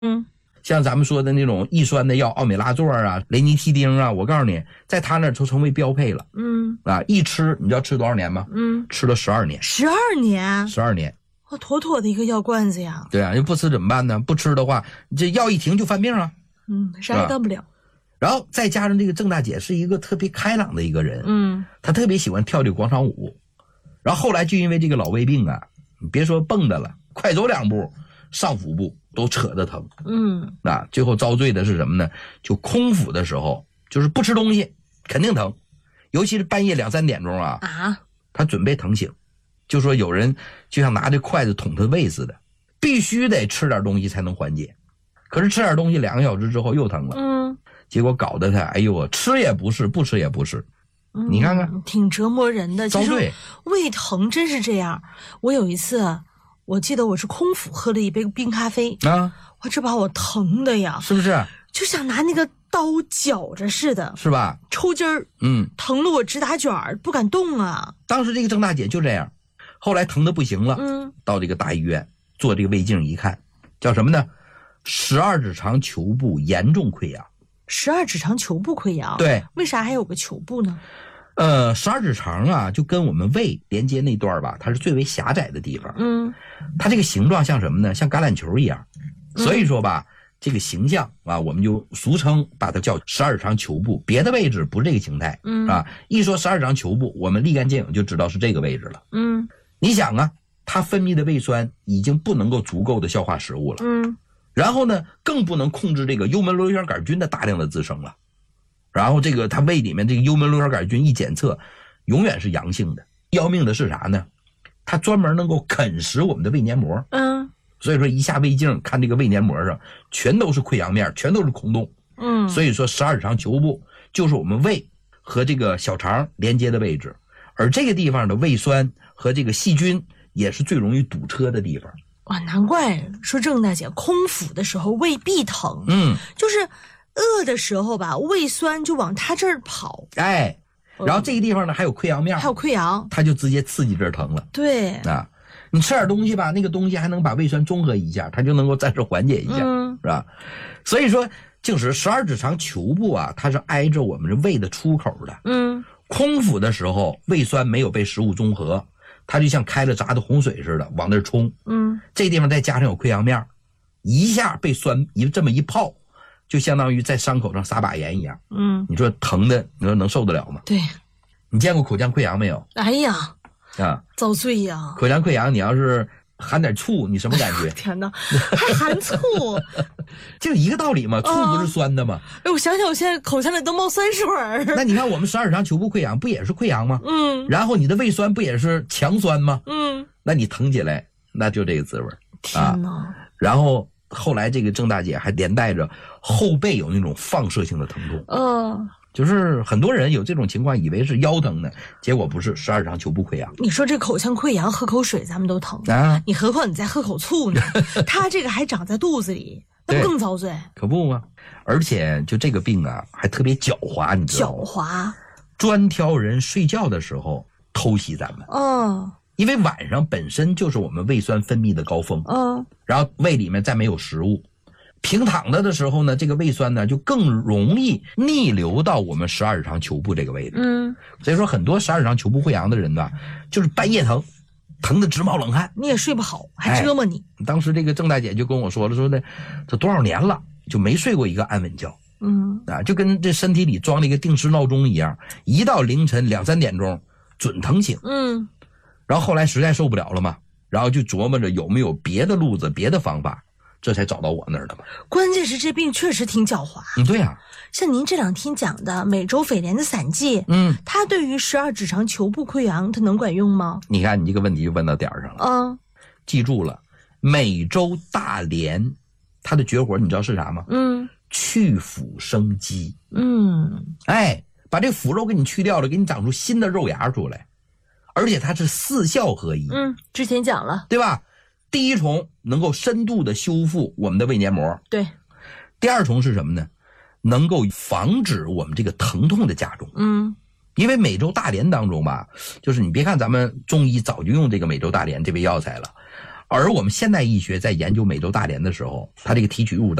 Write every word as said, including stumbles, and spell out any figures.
嗯， 像咱们说的那种抑酸的药，奥美拉唑啊、雷尼替丁啊，我告诉你，在他那儿都成为标配了。 嗯啊，一吃你知道吃多少年吗？ 嗯， 吃了十二年。 十二年， 十二年， 我妥妥的一个药罐子呀。 对啊，要不吃怎么办呢？不吃的话，你这药一停就犯病啊。 嗯，啥也干不了。 然后再加上这个郑大姐是一个特别开朗的一个人， 嗯， 她特别喜欢跳这个广场舞。然后后来就因为这个老胃病啊，你别说蹦跶了，快走两步，上腹部都扯得疼。 嗯， 啊，最后遭罪的是什么呢？就空腹的时候，就是不吃东西，肯定疼，尤其是半夜两三点钟啊， 啊， 他准备疼醒，就说有人就像拿着筷子捅他胃似的，必须得吃点东西才能缓解。可是吃点东西两个小时之后又疼了， 嗯， 结果搞得他，哎呦，吃也不是，不吃也不是。 嗯， 你看看， 挺折磨人的。 遭罪， 胃疼真是这样。我有一次，我记得我是空腹喝了一杯冰咖啡啊， 哇，这把我疼的呀， 是不是？ 就像拿那个刀绞着似的， 是吧？ 抽筋儿， 嗯， 疼得我直打卷儿，不敢动啊。 当时这个郑大姐就这样，后来疼得不行了， 嗯， 到这个大医院做这个胃镜一看，叫什么呢？十二指肠球部严重溃疡。 十二指肠球部溃疡， 对， 为啥还有个球部呢？ 呃，十二指肠啊，就跟我们胃连接那段吧，它是最为狭窄的地方。 嗯， 它这个形状像什么呢？像橄榄球一样。所以说吧，嗯、这个形象啊，我们就俗称把它叫十二指肠球部，别的位置不是这个形态。 嗯啊，一说十二指肠球部，我们立竿见影就知道是这个位置了。 嗯， 你想啊，它分泌的胃酸已经不能够足够的消化食物了。 嗯。 然后呢，更不能控制这个幽门螺旋杆菌的大量的滋生了。然后这个它胃里面这个幽门螺旋杆菌一检测，永远是阳性的。要命的是啥呢？它专门能够啃食我们的胃黏膜。 嗯， 所以说一下胃镜看这个胃黏膜上全都是溃疡面，全都是空洞。 嗯， 所以说十二指肠球部就是我们胃和这个小肠连接的位置，而这个地方的胃酸和这个细菌也是最容易堵车的地方。 哇，难怪说郑大姐空腹的时候胃必疼。 嗯， 就是饿的时候吧，胃酸就往他这儿跑。 哎，然后这个地方呢还有溃疡面， 还有溃疡， 它就直接刺激这儿疼了。 对啊，你吃点东西吧，那个东西还能把胃酸中和一下，它就能够暂时缓解一下， 嗯、 是吧？所以说，就是十二指肠球部啊，它是挨着我们这胃的出口的。 嗯， 空腹的时候，胃酸没有被食物中和。它就像开了闸的洪水似的往那儿冲， 嗯， 这地方再加上有溃疡面，一下被酸一这么一泡，就相当于在伤口上撒把盐一样， 嗯， 你说疼的，你说能受得了吗？ 对， 你见过口腔溃疡没有？ 哎呀， 啊， 遭罪呀！ 口腔溃疡，你要是含点醋，你什么感觉？ 天哪，还含醋， 就一个道理嘛，醋不是酸的吗？ 哎，我想想，我现在口腔里都冒酸水儿。 那你看我们十二指肠球部溃疡不也是溃疡吗？ 嗯， 然后你的胃酸不也是强酸吗？ 嗯， 那你疼起来，那就这个滋味。 天哪！ 啊、然后后来这个郑大姐还连带着后背有那种放射性的疼痛。 嗯、呃。 就是很多人有这种情况，以为是腰疼呢，结果不是，十二指肠球部溃疡。 你说这口腔溃疡，喝口水咱们都疼啊， 你何况你再喝口醋呢？他这个还长在肚子里，那不更遭罪？ 可不吗？而且就这个病啊，还特别狡猾，你知道吗？ 狡猾， 专挑人睡觉的时候偷袭咱们。 哦， 因为晚上本身就是我们胃酸分泌的高峰， 嗯， 然后胃里面再没有食物。平躺着的时候呢，这个胃酸呢就更容易逆流到我们十二指肠球部这个位置。 嗯， 所以说很多十二指肠球部溃疡的人呢，就是半夜疼，疼得直冒冷汗， 你也睡不好，还折磨你。 哎、当时这个郑大姐就跟我说了，说的这多少年了就没睡过一个安稳觉。 嗯， 啊，就跟这身体里装了一个定时闹钟一样，一到凌晨两三点钟准疼醒。 嗯， 然后后来实在受不了了嘛，然后就琢磨着有没有别的路子、别的方法。这才找到我那儿的嘛。 关键是这病确实挺狡猾。 嗯，对呀、啊。 像您这两天讲的美洲匪莲的散剂， 嗯， 它对于十二指肠球部溃疡，它能管用吗？ 你看你这个问题就问到点儿上了。 嗯， 记住了，美洲大莲，它的绝活你知道是啥吗？ 嗯， 去腐生肌。 嗯， 哎，把这腐肉给你去掉了，给你长出新的肉芽出来，而且它是四效合一。 嗯，之前讲了， 对吧？第一重能够深度的修复我们的胃黏膜， 对。 第二重是什么呢？能够防止我们这个疼痛的加重。 嗯， 因为美洲大莲当中吧，就是你别看咱们中医早就用这个美洲大莲这味药材了， 而我们现代医学在研究美洲大蠊的时候，它这个提取物